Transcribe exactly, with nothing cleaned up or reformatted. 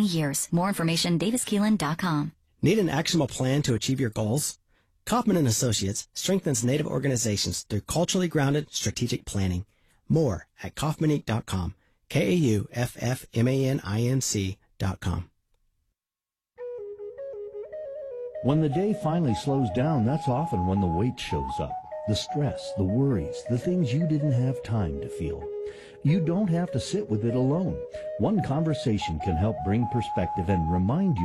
many years. More information, davis keelan dot com. Need an actionable plan to achieve your goals? Kaufman and Associates strengthens Native organizations through culturally grounded strategic planning. More at kaufman inc dot com. K A U F F M A N I N C dot com. When the day finally slows down, that's often when the weight shows up. The stress, the worries, the things you didn't have time to feel. You don't have to sit with it alone. One conversation can help bring perspective and remind you